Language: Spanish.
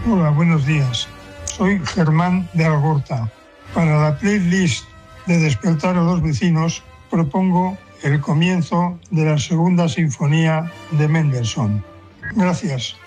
Hola, buenos días. Soy Germán de Algorta. Para la playlist de Despertar a los Vecinos propongo el comienzo de la segunda sinfonía de Mendelssohn. Gracias.